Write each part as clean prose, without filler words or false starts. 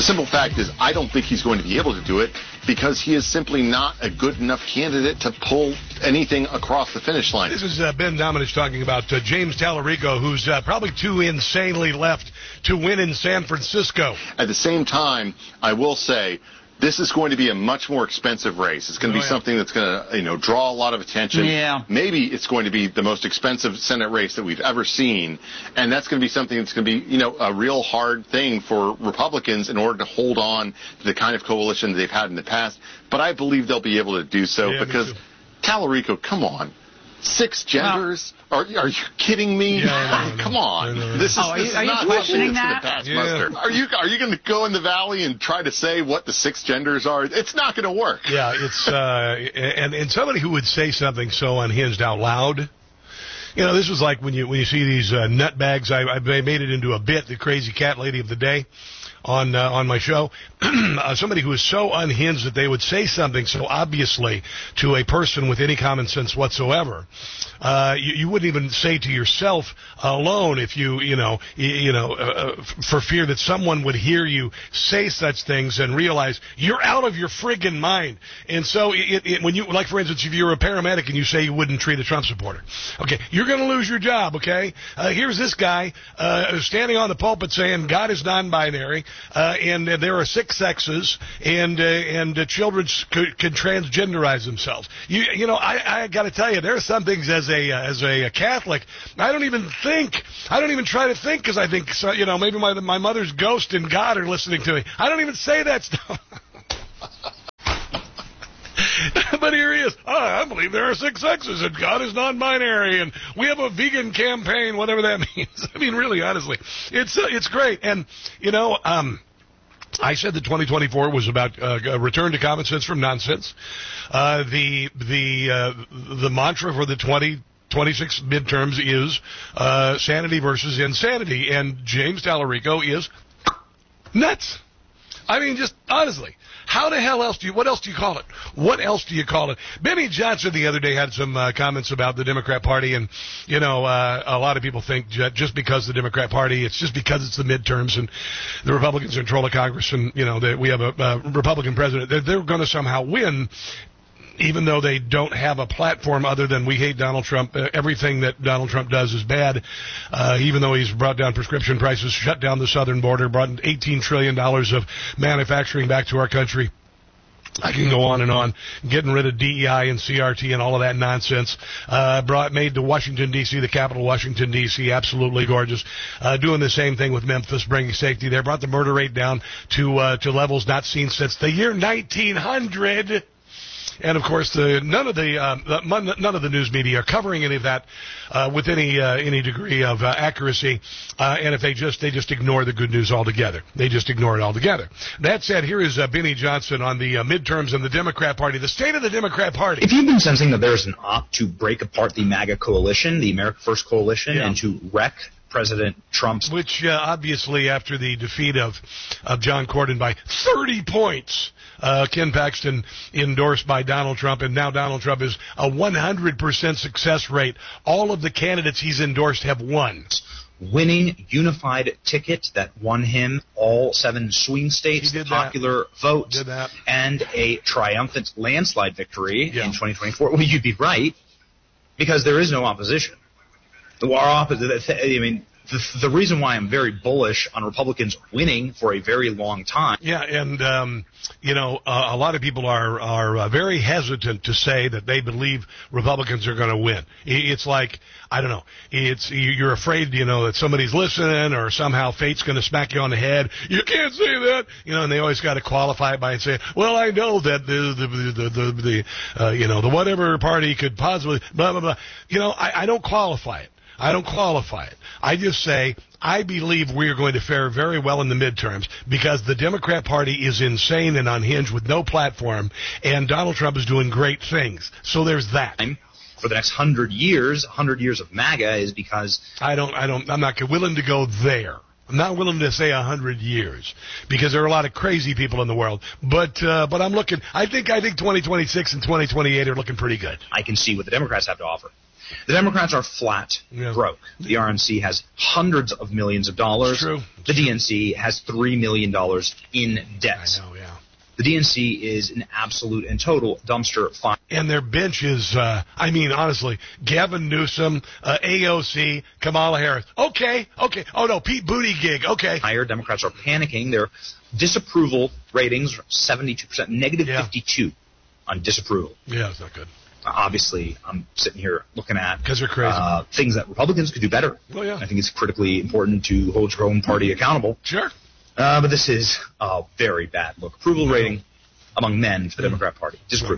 The simple fact is I don't think he's going to be able to do it because he is simply not a good enough candidate to pull anything across the finish line. This is Ben Domenech talking about James Tallarico, who's probably too insanely left to win in San Francisco. At the same time, I will say, this is going to be a much more expensive race. It's going to be something that's going to, draw a lot of attention. Yeah. Maybe it's going to be the most expensive Senate race that we've ever seen, and that's going to be something that's going to be, a real hard thing for Republicans in order to hold on to the kind of coalition they've had in the past. But I believe they'll be able to do so because Tallarico, come on. 6 genders? Are you kidding me? Yeah, Come on. This is are you not questioning that? Pass muster. Are you going to go in the valley and try to say what the 6 genders are? It's not going to work. Yeah, it's and somebody who would say something so unhinged out loud. This was like when you see these nutbags. I made it into a bit, the crazy cat lady of the day on my show. Somebody who is so unhinged that they would say something so obviously to a person with any common sense whatsoever. You wouldn't even say to yourself alone if for fear that someone would hear you say such things and realize you're out of your friggin' mind. And so when you, like for instance, if you're a paramedic and you say you wouldn't treat a Trump supporter, okay, you're going to lose your job, okay? Here's this guy standing on the pulpit saying God is non-binary, and there are 6 sexes, and children can transgenderize themselves. I got to tell you, there are some things as a Catholic, I don't even try to think because I think maybe my mother's ghost and God are listening to me. I don't even say that stuff. But here he is. I believe there are 6 sexes and God is non-binary and we have a vegan campaign, whatever that means. I mean, really, honestly, it's great. And, I said that 2024 was about a return to common sense from nonsense. The mantra for the 2026 midterms is sanity versus insanity, and James Tallarico is nuts. I mean, just honestly, how the hell else what else do you call it? What else do you call it? Benny Johnson the other day had some comments about the Democrat Party, and, a lot of people think just because the Democrat Party, it's just because it's the midterms and the Republicans are in control of Congress and, that we have a Republican president, they're going to somehow win. Even though they don't have a platform other than we hate Donald Trump, everything that Donald Trump does is bad, even though he's brought down prescription prices, shut down the southern border, brought $18 trillion of manufacturing back to our country. I can go on and on, getting rid of DEI and CRT and all of that nonsense, made to Washington, D.C., the capital Washington, D.C., absolutely gorgeous, doing the same thing with Memphis, bringing safety there, brought the murder rate down to levels not seen since the year 1900. And of course, none of the news media are covering any of that with any degree of accuracy. And if they just ignore the good news altogether, they just ignore it altogether. That said, here is Benny Johnson on the midterms and the Democrat Party, the state of the Democrat Party. If you've been sensing that there's an opt to break apart the MAGA coalition, the America First coalition, and to wreck President Trump's, which obviously after the defeat of John Cornyn by 30 points. Ken Paxton endorsed by Donald Trump, and now Donald Trump is a 100% success rate. All of the candidates he's endorsed have won. Winning unified ticket that won him all 7 swing states, popular vote, and a triumphant landslide victory in 2024. Well, you'd be right, because there is no opposition. The reason why I'm very bullish on Republicans winning for a very long time. Yeah, and a lot of people are very hesitant to say that they believe Republicans are going to win. It's like, I don't know, you're afraid, that somebody's listening or somehow fate's going to smack you on the head. You can't say that, and they always got to qualify it by saying, well, I know that the whatever party could possibly blah blah blah. I don't qualify it. I just say I believe we are going to fare very well in the midterms because the Democrat Party is insane and unhinged with no platform, and Donald Trump is doing great things. So there's that. For the next 100 years of MAGA is because I'm not willing to go there. I'm not willing to say 100 years because there are a lot of crazy people in the world. But I'm looking. I think 2026 and 2028 are looking pretty good. I can see what the Democrats have to offer. The Democrats are flat broke. The RNC has hundreds of millions of dollars. True. The DNC has $3 million in debt. I know, yeah. The DNC is an absolute and total dumpster fire. And their bench is, honestly, Gavin Newsom, AOC, Kamala Harris. Okay. Oh, no, Pete Buttigieg. Okay. Higher Democrats are panicking. Their disapproval ratings are 72%, negative 52 on disapproval. Yeah, it's not good. Obviously, I'm sitting here looking at because they're crazy. Things that Republicans could do better. Oh, yeah. I think it's critically important to hold your own party accountable. Sure. But this is a very bad look. Approval rating among men for the Democrat Party. Disapprove.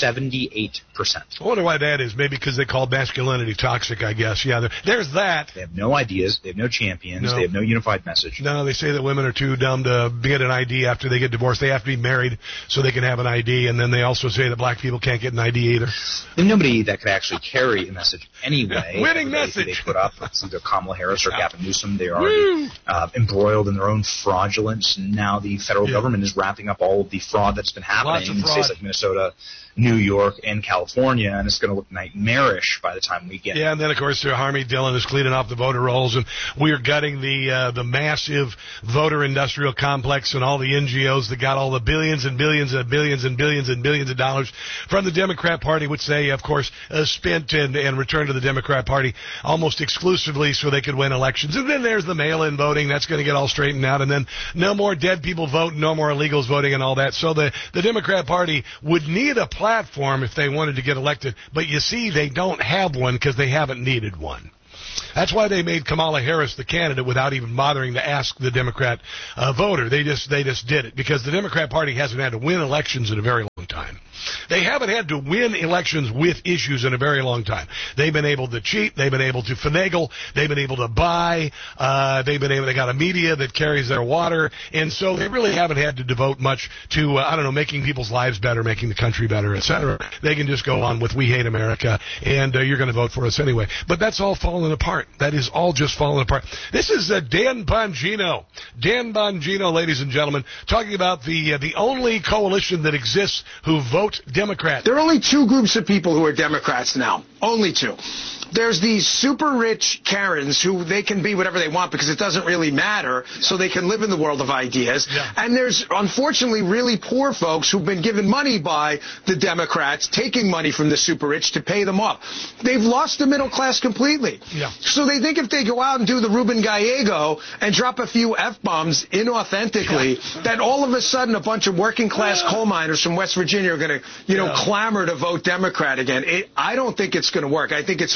78%. I wonder why that is. Maybe because they call masculinity toxic, I guess. Yeah, there's that. They have no ideas. They have no champions. No. They have no unified message. No, they say that women are too dumb to get an ID after they get divorced. They have to be married so they can have an ID. And then they also say that black people can't get an ID either. There's nobody that could actually carry a message anyway. Yeah, winning message. They put up. It's either Kamala Harris or Gavin Newsom. They are already embroiled in their own fraudulence. And now the federal government is wrapping up all of the fraud that's been happening in states like Minnesota, New York, and California, and it's going to look nightmarish by the time we get. Yeah, and then of course Harmy Dillon is cleaning off the voter rolls, and we are gutting the massive voter industrial complex and all the NGOs that got all the billions and billions and billions and billions and billions of dollars from the Democrat Party, which they of course spent and returned to the Democrat Party almost exclusively so they could win elections. And then there's the mail-in voting that's going to get all straightened out, and then no more dead people voting, no more illegals voting, and all that. So the Democrat Party would need a platform if they wanted to get elected, but you see they don't have one because they haven't needed one. That's why they made Kamala Harris the candidate without even bothering to ask the Democrat voter. They just did it because the Democrat Party hasn't had to win elections in a very long time. They haven't had to win elections with issues in a very long time. They've been able to cheat. They've been able to finagle. They've been able to buy. They got a media that carries their water. And so they really haven't had to devote much to, making people's lives better, making the country better, et cetera. They can just go on with We Hate America, and you're going to vote for us anyway. But that's all falling apart. That is all just falling apart. This is Dan Bongino. Dan Bongino, ladies and gentlemen, talking about the only coalition that exists who vote Democrat. There are only two groups of people who are Democrats now. Only two. There's these super rich Karens who they can be whatever they want because it doesn't really matter, so they can live in the world of ideas. Yeah. And there's, unfortunately, really poor folks who've been given money by the Democrats, taking money from the super rich to pay them off. They've lost the middle class completely. Yeah. So they think if they go out and do the Ruben Gallego and drop a few F-bombs inauthentically, that all of a sudden a bunch of working class coal miners from West Virginia are going to, clamor to vote Democrat again. I don't think it's going to work. I think it's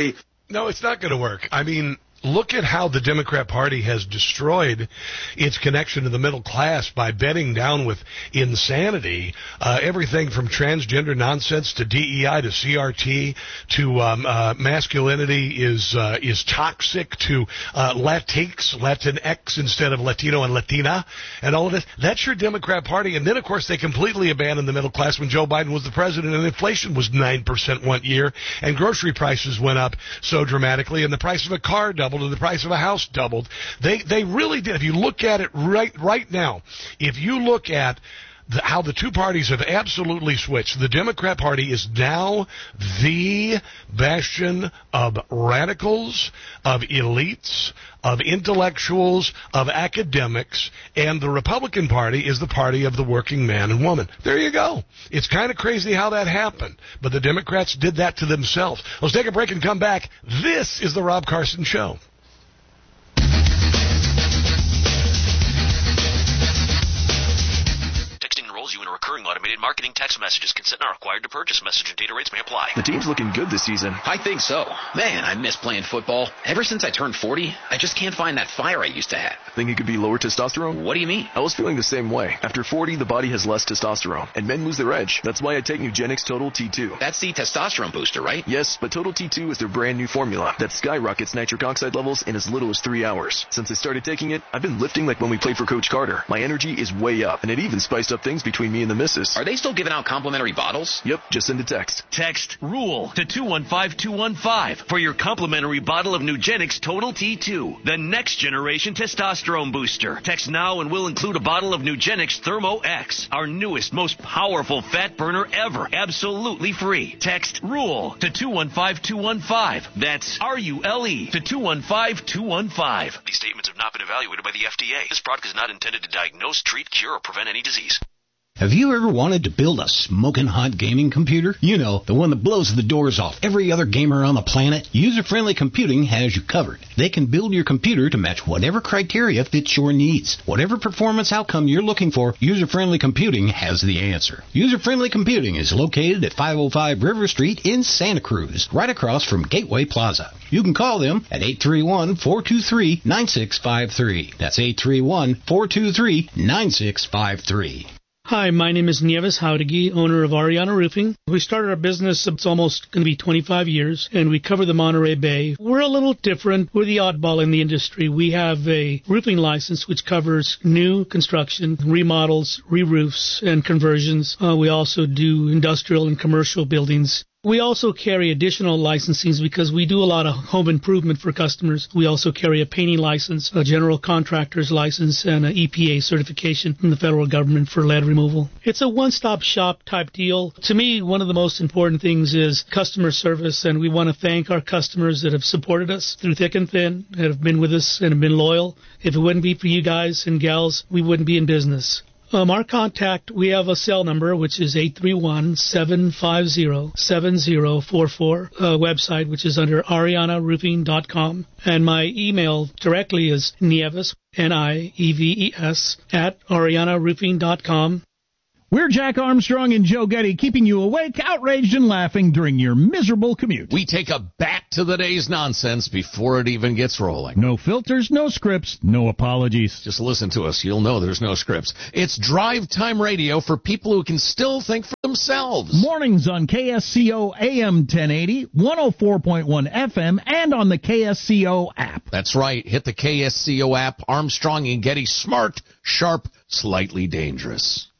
No, it's not going to work. I mean, look at how the Democrat Party has destroyed its connection to the middle class by bedding down with insanity. Everything from transgender nonsense to DEI to CRT to masculinity is toxic to Latinx instead of Latino and Latina and all of this. That's your Democrat Party. And then, of course, they completely abandoned the middle class when Joe Biden was the president and inflation was 9% one year and grocery prices went up so dramatically and the price of a car doubled and the price of a house doubled. They really did. If you look at it right now, if you look at how the two parties have absolutely switched, the Democrat Party is now the bastion of radicals, of elites, of intellectuals, of academics, and the Republican Party is the party of the working man and woman. There you go. It's kind of crazy how that happened, but the Democrats did that to themselves. Let's take a break and come back. This is the Rob Carson Show. You in recurring automated marketing text messages. Consent not required to purchase. Message and data rates may apply. The team's looking good this season. I think so. Man, I miss playing football. Ever since I turned 40, I just can't find that fire I used to have. Think it could be lower testosterone? What do you mean? I was feeling the same way. After 40, the body has less testosterone, and men lose their edge. That's why I take Nugenix Total T2. That's the testosterone booster, right? Yes, but Total T2 is their brand new formula that skyrockets nitric oxide levels in as little as 3 hours. Since I started taking it, I've been lifting like when we played for Coach Carter. My energy is way up, and it even spiced up things between me and the missus. Are they still giving out complimentary bottles? Yep, just send a text. Text RULE to 215-215 for your complimentary bottle of Nugenix Total T2, the next generation testosterone booster. Text now and we'll include a bottle of Nugenix Thermo X, our newest, most powerful fat burner ever, absolutely free. Text RULE to 215-215. That's RULE to 215-215. These statements have not been evaluated by the FDA. This product is not intended to diagnose, treat, cure, or prevent any disease. Have you ever wanted to build a smoking hot gaming computer? You know, the one that blows the doors off every other gamer on the planet? User-Friendly Computing has you covered. They can build your computer to match whatever criteria fits your needs. Whatever performance outcome you're looking for, User-Friendly Computing has the answer. User-Friendly Computing is located at 505 River Street in Santa Cruz, right across from Gateway Plaza. You can call them at 831-423-9653. That's 831-423-9653. Hi, my name is Nieves Jauregui, owner of Ariana Roofing. We started our business, it's almost going to be 25 years, and we cover the Monterey Bay. We're a little different. We're the oddball in the industry. We have a roofing license which covers new construction, remodels, re-roofs, and conversions. We also do industrial and commercial buildings. We also carry additional licensings because we do a lot of home improvement for customers. We also carry a painting license, a general contractor's license, and an EPA certification from the federal government for lead removal. It's a one-stop shop type deal. To me, one of the most important things is customer service, and we want to thank our customers that have supported us through thick and thin, that have been with us and have been loyal. If it wouldn't be for you guys and gals, we wouldn't be in business. Our contact, we have a cell number, which is 831-750-7044, website, which is under arianaroofing.com. And my email directly is Nieves, Nieves, at arianaroofing.com. We're Jack Armstrong and Joe Getty, keeping you awake, outraged, and laughing during your miserable commute. We take a back to the day's nonsense before it even gets rolling. No filters, no scripts, no apologies. Just listen to us. You'll know there's no scripts. It's drive time radio for people who can still think for themselves. Mornings on KSCO AM 1080, 104.1 FM, and on the KSCO app. That's right. Hit the KSCO app. Armstrong and Getty, smart, sharp, slightly dangerous.